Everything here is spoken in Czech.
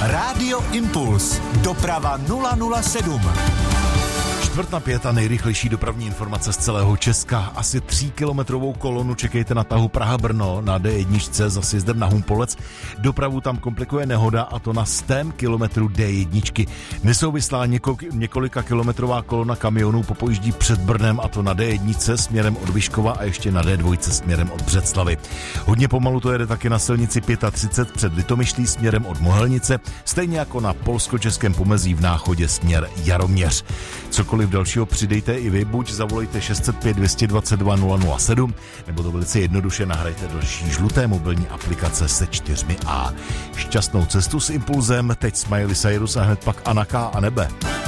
Rádio Impuls. Doprava 007. 4:45 a nejrychlejší dopravní informace z celého Česka. Asi 3kilometrovou kolonu čekejte na tahu Praha-Brno na D1 za sjezdem na Humpolec. Dopravu tam komplikuje nehoda, a to na 100 kilometru D1. Nesouvislá několika kilometrová kolona kamionů popojíždí před Brnem, a to na D1 směrem od Vyškova a ještě na D2 směrem od Břeclavi. Hodně pomalu to jede taky na silnici 35 před Litomyšlí směrem od Mohelnice, stejně jako na polsko-českém pomezí v Náchodě směr Jaroměř. Cokoliv dalšího přidejte i vy, buď zavolejte 605 222 007, nebo to velice jednoduše nahrajte do naší žluté mobilní aplikace se 4A. Šťastnou cestu s Impulzem, teď Miley Cyrus a hned pak Anna K. a Nebe.